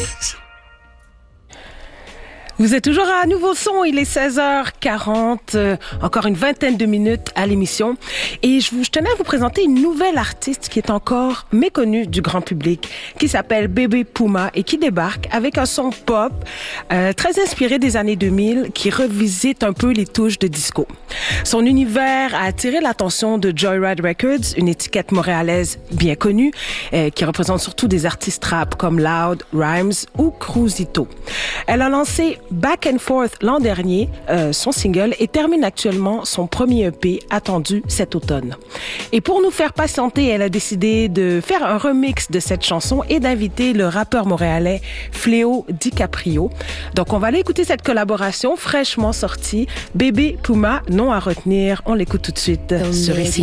Vous êtes toujours à Nouveau Son, il est 16h40, encore une vingtaine de minutes à l'émission. Et je tenais à vous présenter une nouvelle artiste qui est encore méconnue du grand public, qui s'appelle Bébé Puma et qui débarque avec un son pop très inspiré des années 2000 qui revisite un peu les touches de disco. Son univers a attiré l'attention de Joyride Records, une étiquette montréalaise bien connue qui représente surtout des artistes rap comme Loud, Rhymes ou Cruisito. Elle a lancé Back and Forth l'an dernier, son single, et termine actuellement son premier EP attendu cet automne. Et pour nous faire patienter, elle a décidé de faire un remix de cette chanson et d'inviter le rappeur montréalais Fléau DiCaprio. Donc on va aller écouter cette collaboration fraîchement sortie. Bébé Puma, nom à retenir, on l'écoute tout de suite sur ici.